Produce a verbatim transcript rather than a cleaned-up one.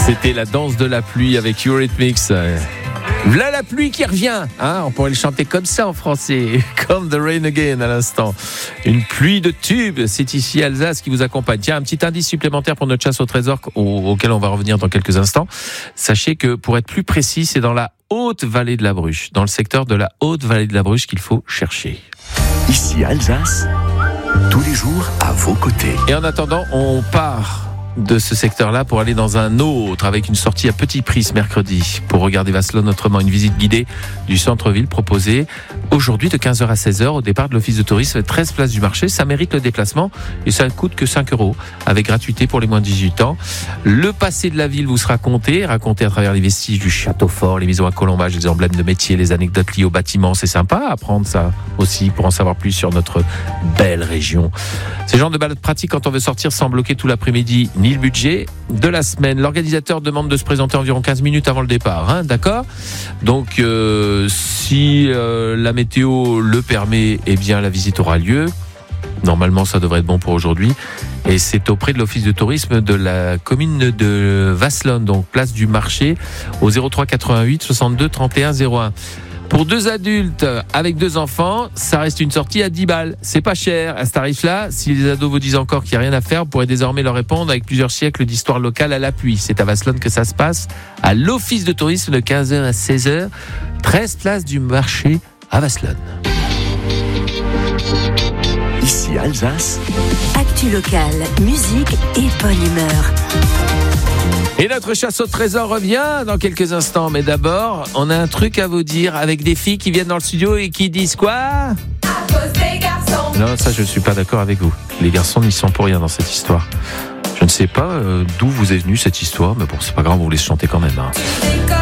C'était la danse de la pluie avec Eurythmics. Voilà la pluie qui revient, hein, on pourrait le chanter comme ça en français, comme The Rain Again à l'instant. Une pluie de tubes, c'est ici Alsace qui vous accompagne. Tiens, un petit indice supplémentaire pour notre chasse au trésor au, auquel on va revenir dans quelques instants. Sachez que pour être plus précis, c'est dans la haute vallée de la Bruche, dans le secteur de la haute vallée de la Bruche qu'il faut chercher. Ici Alsace, tous les jours à vos côtés. Et en attendant, on part de ce secteur-là pour aller dans un autre avec une sortie à petit prix ce mercredi pour regarder Vasselonne autrement, une visite guidée du centre-ville proposée aujourd'hui de quinze heures à seize heures au départ de l'office de tourisme, treize places du marché. Ça mérite le déplacement et ça ne coûte que cinq euros avec gratuité pour les moins de dix-huit ans. Le passé de la ville vous sera conté, raconté à travers les vestiges du château fort, les maisons à colombage, les emblèmes de métier, les anecdotes liées aux bâtiments. C'est sympa à apprendre ça aussi pour en savoir plus sur notre belle région. C'est le genre de balade pratique quand on veut sortir sans bloquer tout l'après-midi ni le budget de la semaine. L'organisateur demande de se présenter environ quinze minutes avant le départ, hein, d'accord ? Donc euh, si euh, la météo le permet, eh bien la visite aura lieu. Normalement, ça devrait être bon pour aujourd'hui. Et c'est auprès de l'office de tourisme de la commune de Vasselonne, donc place du marché, au zéro trois quatre-vingt-huit soixante-deux trente et un zéro un. Pour deux adultes avec deux enfants, ça reste une sortie à dix balles. C'est pas cher à ce tarif-là. Si les ados vous disent encore qu'il n'y a rien à faire, vous pourrez désormais leur répondre avec plusieurs siècles d'histoire locale à l'appui. C'est à Vasselonne que ça se passe, à l'office de tourisme de quinze heures à seize heures, treize places du marché à Vasselonne. Ici Alsace, actu locale, musique et bonne humeur. Et notre chasse au trésor revient dans quelques instants. Mais d'abord, on a un truc à vous dire avec des filles qui viennent dans le studio et qui disent quoi ? À cause des garçons. Non, ça je ne suis pas d'accord avec vous. Les garçons n'y sont pour rien dans cette histoire. Je ne sais pas euh, d'où vous est venue cette histoire, mais bon, c'est pas grave, on vous laisse chanter quand même. Hein.